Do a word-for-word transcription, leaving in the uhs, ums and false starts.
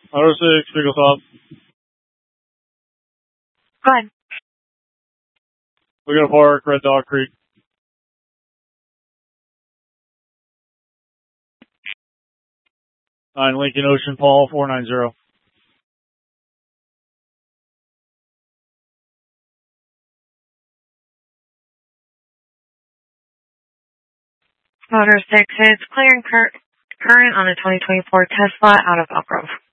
Auto six, Eagle Top. Go ahead. We got a park, Red Dog Creek. Nine Lincoln Ocean, Paul, four nine zero. Motor six is clearing cur- current on a twenty twenty-four Tesla out of Elk Grove.